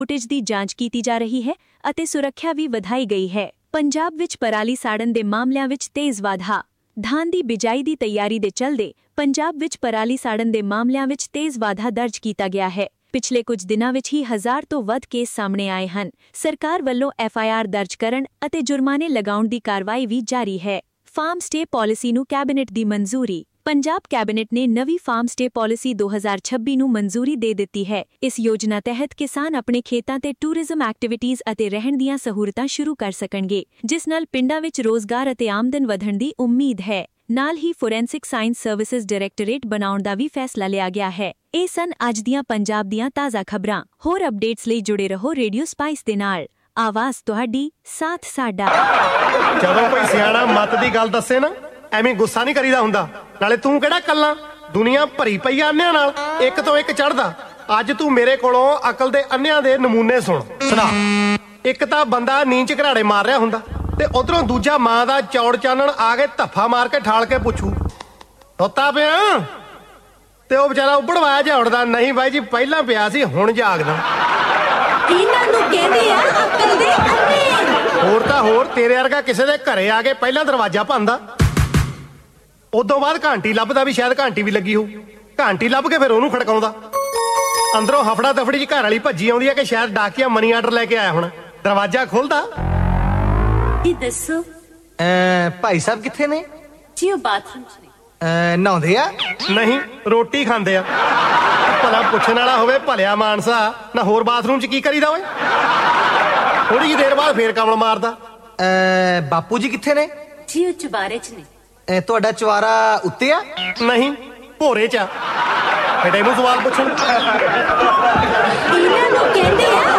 Footage ਦੀ ਜਾਂਚ ਕੀਤੀ ਜਾ ਰਹੀ ਹੈ ਅਤੇ ਸੁਰੱਖਿਆ ਵੀ ਵਧਾਈ ਗਈ ਹੈ। ਪੰਜਾਬ ਵਿੱਚ ਪਰਾਲੀ ਸਾੜਨ ਦੇ ਮਾਮਲਿਆਂ ਵਿੱਚ ਤੇਜ਼ ਵਾਧਾ। ਧਾਨ ਦੀ ਬਿਜਾਈ ਦੀ ਤਿਆਰੀ ਦੇ ਚੱਲਦੇ ਪੰਜਾਬ ਵਿੱਚ ਪਰਾਲੀ ਸਾੜਨ ਦੇ ਮਾਮਲਿਆਂ ਵਿੱਚ ਤੇਜ਼ ਵਾਧਾ ਦਰਜ ਕੀਤਾ ਗਿਆ ਹੈ। ਪਿਛਲੇ ਕੁਝ ਦਿਨਾਂ ਵਿੱਚ ਹੀ 1000 ਤੋਂ ਵੱਧ ਕੇਸ ਸਾਹਮਣੇ ਆਏ ਹਨ। ਸਰਕਾਰ ਵੱਲੋਂ FIR ਦਰਜ ਕਰਨ ਅਤੇ ਜੁਰਮਾਨੇ ਲਗਾਉਣ ਦੀ ਕਾਰਵਾਈ ਵੀ ਜਾਰੀ ਹੈ। ਫਾਰਮ ਸਟੇ ਪਾਲਿਸੀ ਨੂੰ ਕੈਬਨਿਟ ਦੀ ਮਨਜ਼ੂਰੀ। ਪੰਜਾਬ ਕੈਬਨਿਟ ਨੇ ਨਵੀਂ ਫਾਰਮ ਸਟੇ ਪਾਲਿਸੀ 2026 ਨੂੰ ਮਨਜ਼ੂਰੀ ਦੇ ਦਿੱਤੀ ਹੈ। ਇਸ ਯੋਜਨਾ ਤਹਿਤ ਕਿਸਾਨ ਆਪਣੇ ਖੇਤਾਂ ਤੇ ਟੂਰਿਜ਼ਮ ਐਕਟੀਵਿਟੀਜ਼ ਅਤੇ ਰਹਿਣ ਦੀਆਂ ਸਹੂਲਤਾਂ ਸ਼ੁਰੂ ਕਰ ਸਕਣਗੇ, ਜਿਸ ਨਾਲ ਪਿੰਡਾਂ ਵਿੱਚ ਰੋਜ਼ਗਾਰ ਅਤੇ ਆਮਦਨ ਵਧਣ ਦੀ ਉਮੀਦ ਹੈ। ਨਾਲ ਹੀ ਫੋਰੈਂਸਿਕ ਸਾਇੰਸ ਸਰਵਿਸਿਜ਼ ਡਾਇਰੈਕਟੋਰੇਟ ਬਣਾਉਣ ਦਾ ਵੀ ਫੈਸਲਾ ਲਿਆ ਗਿਆ ਹੈ। ਇਹ ਸਨ ਅੱਜ ਦੀਆਂ ਪੰਜਾਬ ਦੀਆਂ ਤਾਜ਼ਾ ਖਬਰਾਂ। ਹੋਰ ਅਪਡੇਟਸ ਲਈ ਜੁੜੇ ਰਹੋ ਰੇਡੀਓ ਸਪਾਈਸ ਦੇ ਨਾਲ। ਆਵਾਜ਼ ਤੁਹਾਡੀ, ਸਾਥ ਸਾਡਾ। ਜਦੋਂ ਕੋਈ ਸਿਆਣਾ ਮੱਤ ਦੀ ਗੱਲ ਦੱਸੇ ਨਾ, ਐਵੇਂ ਗੁੱਸਾ ਨਹੀਂ ਕਰੀਦਾ ਹੁੰਦਾ। ਨਾਲੇ ਤੂੰ ਕਿਹੜਾ ਕੱਲਾ, ਦੁਨੀਆ ਭਰੀ ਪਈ ਆ ਅੰਨਿਆਂ ਨਾਲ, ਇੱਕ ਤੋਂ ਇੱਕ ਚੜ੍ਹਦਾ। ਅੱਜ ਤੂੰ ਮੇਰੇ ਕੋਲੋਂ ਅਕਲ ਦੇ ਅੰਨਿਆਂ ਦੇ ਨਮੂਨੇ ਸੁਣਾ। ਇੱਕ ਤਾਂ ਬੰਦਾ ਨੀਂਦ ਚ ਘਰਾੜੇ ਮਾਰ ਰਿਹਾ ਹੁੰਦਾ, ਤੇ ਉਧਰੋਂ ਦੂਜਾ ਮਾਂ ਦਾ ਚੌੜ ਚਾਨਣ ਆ ਕੇ ਧੱਫਾ ਮਾਰ ਕੇ ਠਾਲ ਕੇ ਪੁੱਛੂ, ਸੁੱਤਾ ਪਿਆ? ਤੇ ਉਹ ਵਿਚਾਰਾ ਉੱਬੜਵਾਇਆ ਜਿਹਾ ਉੱਠਦਾ, ਨਹੀਂ ਬਾਈ ਜੀ ਪਹਿਲਾਂ ਪਿਆ ਸੀ, ਹੁਣ ਜਾਗਦਾ। ਇਹਨਾਂ ਨੂੰ ਕਹਿੰਦੇ ਆ ਅਕਲ ਦੇ ਅੰਨੇ। ਹੋਰ ਤਾਂ ਹੋਰ, ਤੇਰੇ ਵਰਗਾ ਕਿਸੇ ਦੇ ਘਰੇ ਆ ਕੇ ਪਹਿਲਾਂ ਦਰਵਾਜ਼ਾ ਭੰਨਦਾ, ਉਦੋਂ ਬਾਅਦ ਘੰਟੀ ਲੱਭਦਾ ਵੀ ਸ਼ਾਇਦ ਘੰਟੀ ਵੀ ਲੱਗੀ ਹੋਊ। ਘੰਟੀ ਲੱਭ ਕੇ ਫਿਰ ਉਹਨੂੰ ਖੜਕਾਉਂਦਾ। ਅੰਦਰੋਂ ਹਫੜਾ ਦਫੜੀ ਚ ਘਰ ਵਾਲੀ ਭੱਜੀ ਆਉਂਦੀ ਹੈ ਕਿ ਸ਼ਾਇਦ ਡਾਕੀਆ ਮਨੀ ਆਰਡਰ ਲੈ ਕੇ ਆਇਆ ਹੁਣ। ਦਰਵਾਜ਼ਾ ਖੋਲਦਾ, ਜੀ ਦੱਸੋ ਭਾਈ ਸਾਹਿਬ ਕਿੱਥੇ ਨੇ? ਜੀ ਉਹ ਬਾਥਰੂਮ ਚ ਨਹਾਉਂਦੇ ਆ? ਨਹੀਂ, ਰੋਟੀ ਖਾਂਦੇ ਆ। ਭਲਾ ਪੁੱਛਣ ਵਾਲਾ ਹੋਵੇ ਭਲਿਆ ਮਾਨਸਾ, ਨਾ ਹੋਰ ਬਾਥਰੂਮ ਚ ਕੀ ਕਰੀਦਾ ਓਏ? ਥੋੜੀ ਜਿਹੀ ਦੇਰ ਬਾਅਦ ਫੇਰ ਕਮਲ ਮਾਰਦਾ। ਬਾਪੂ ਜੀ ਕਿੱਥੇ ਨੇ? ਜੀ ਉਹ ਚੁਬਾਰੇ ਚ ਨੇ। ਤੁਹਾਡਾ ਚੁਬਾਰਾ ਉੱਤੇ ਆ? ਨਹੀਂ, ਭੋਰੇ ਚ ਆ। ਬੇਟੇ ਨੂੰ ਸਵਾਲ ਪੁੱਛਣ। ਇਹਨਾਂ ਨੂੰ ਕਹਿੰਦੇ ਆ